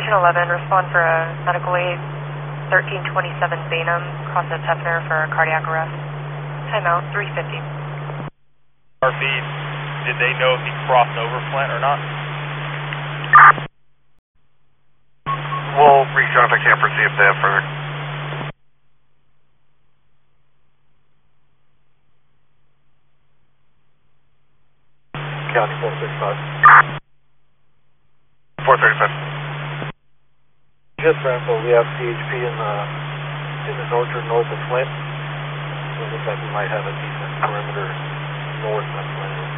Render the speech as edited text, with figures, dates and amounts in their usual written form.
Station 11, respond for a medical aid, 1327 Bainham, cross at Hefner for a cardiac arrest. Timeout, 350. RP, did they know if he crossed over Flint or not? We'll reach out to camper, see if they have further. County 435. 435. Just for info, we have CHP in the north of Flint. So it looks like we might have a decent perimeter north of Flint.